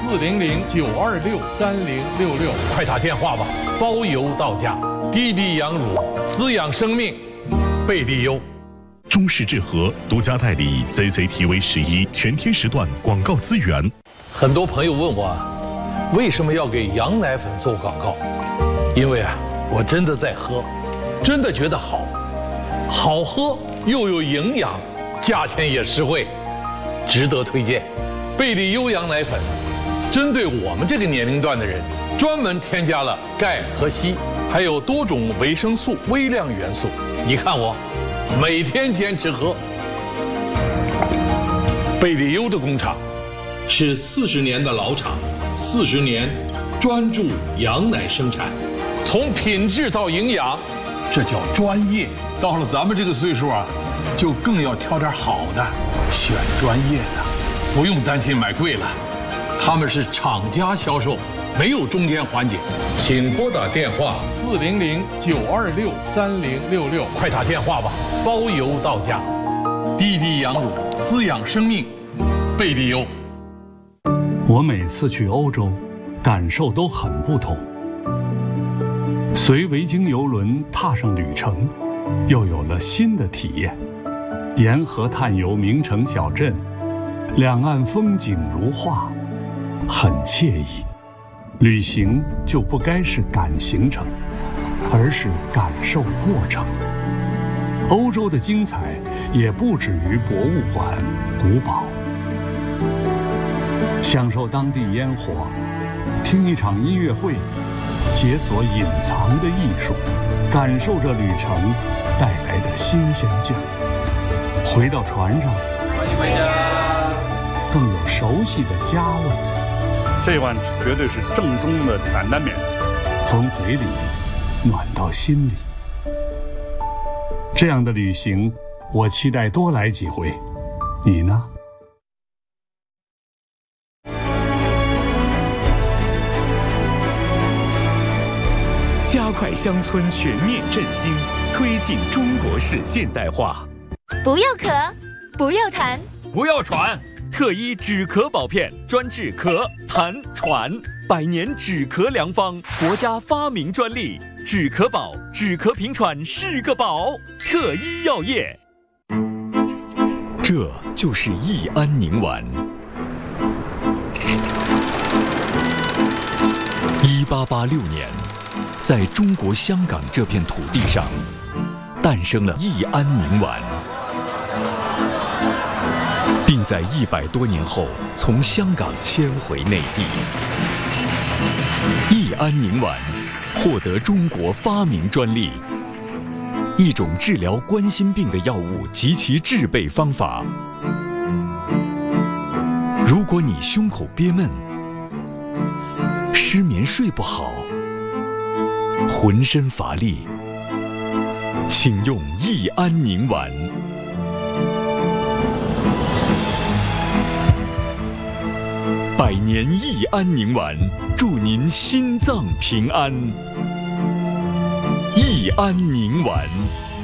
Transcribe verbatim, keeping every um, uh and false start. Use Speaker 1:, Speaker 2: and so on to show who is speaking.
Speaker 1: 四零零九二六三零六六，快打电话吧，包邮到家。滴滴羊乳滋养生命，贝利优。
Speaker 2: 中视智和独家代理 C C T V 十一全天时段广告资源。
Speaker 1: 很多朋友问我，为什么要给羊奶粉做广告？因为啊，我真的在喝，真的觉得好，好喝又有营养，价钱也实惠，值得推荐。贝利优羊奶粉，针对我们这个年龄段的人，专门添加了钙和硒，还有多种维生素、微量元素。你看我，每天坚持喝。贝利优的工厂是四十年的老厂，四十年专注羊奶生产，从品质到营养，这叫专业。到了咱们这个岁数啊，就更要挑点好的，选专业的，不用担心买贵了。他们是厂家销售，没有中间环节。请拨打电话四零零九二六三零六六，快打电话吧，包邮到家。滴滴羊乳滋养生命，贝利优。
Speaker 3: 我每次去欧洲，感受都很不同。随维京邮轮踏上旅程，又有了新的体验。沿河探游名城小镇，两岸风景如画，很惬意。旅行就不该是赶行程，而是感受过程。欧洲的精彩也不止于博物馆、古堡。享受当地烟火，听一场音乐会，解锁隐藏的艺术，感受着旅程带来的新鲜劲儿。回到船上，欢迎回家，更有熟悉的家味。
Speaker 4: 这碗绝对是正宗的担担面，
Speaker 3: 从嘴里暖到心里。这样的旅行，我期待多来几回。你呢？
Speaker 5: 加快乡村全面振兴，推进中国式现代化。
Speaker 6: 不要咳，不要痰，
Speaker 5: 不要喘。特医止咳保片专治咳、痰、喘，百年止咳良方，国家发明专利。止咳宝，止咳平喘是个宝。特医药业，这就是益安宁丸。一八八六年，在中国香港这片土地上，诞生了益安宁丸。并在一百多年后从香港迁回内地。益安宁丸获得中国发明专利，一种治疗冠心病的药物及其制备方法。如果你胸口憋闷、失眠睡不好、浑身乏力，请用益安宁丸。百年益安宁丸，祝您心脏平安。益安宁丸。